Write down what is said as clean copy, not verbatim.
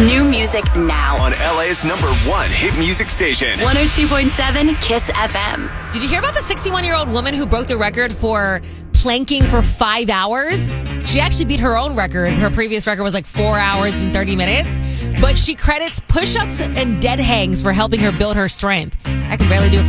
New music now. On LA's #1 hit music station. 102.7 Kiss FM. Did you hear about the 61-year-old woman who broke the record for planking for 5 hours? She actually beat her own record. Her previous record was like 4 hours and 30 minutes. But she credits push-ups and dead hangs for helping her build her strength. I can barely do it for